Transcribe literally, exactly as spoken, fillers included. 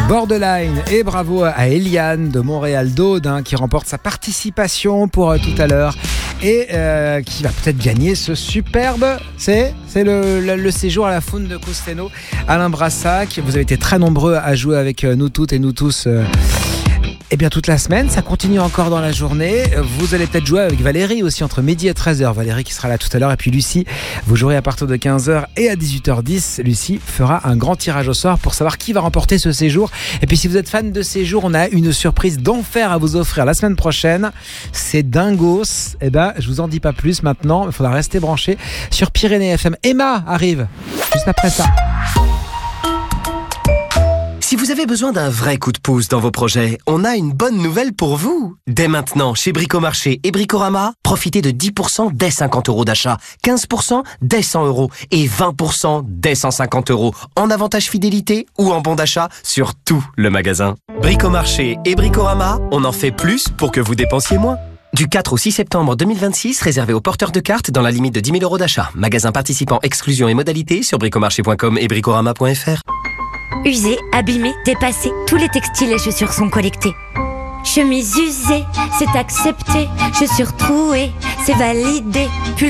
Borderline, et bravo à Eliane de Montréal d'Aude hein, qui remporte sa participation pour euh, tout à l'heure et euh, qui va peut-être gagner ce superbe, c'est, c'est le, le, le séjour à la faune de Cousteau. Alain Brassac, vous avez été très nombreux à jouer avec nous toutes et nous tous euh, et bien toute la semaine, ça continue encore dans la journée. Vous allez peut-être jouer avec Valérie aussi entre midi et treize heures. Valérie qui sera là tout à l'heure. Et puis Lucie, vous jouerez à partir de quinze heures et à dix-huit heures dix. Lucie fera un grand tirage au sort pour savoir qui va remporter ce séjour. Et puis si vous êtes fan de séjour, on a une surprise d'enfer à vous offrir la semaine prochaine. C'est dingos. Et ben, je vous en dis pas plus maintenant. Il faudra rester branché sur Pyrénées F M. Emma arrive juste après ça. Si vous avez besoin d'un vrai coup de pouce dans vos projets, on a une bonne nouvelle pour vous. Dès maintenant, chez Bricomarché et Bricorama, profitez de dix pour cent dès cinquante euros d'achat, quinze pour cent dès cent euros et vingt pour cent dès cent cinquante euros en avantage fidélité ou en bon d'achat sur tout le magasin. Bricomarché et Bricorama, on en fait plus pour que vous dépensiez moins. Du quatre au six septembre deux mille vingt-six, réservé aux porteurs de cartes dans la limite de dix mille euros d'achat. Magasin participant, exclusion et modalités sur bricomarché point com et bricorama point f r. Usés, abîmés, dépassés, tous les textiles et chaussures sont collectés. Chemise usée, c'est accepté. Chaussures trouées, c'est validé.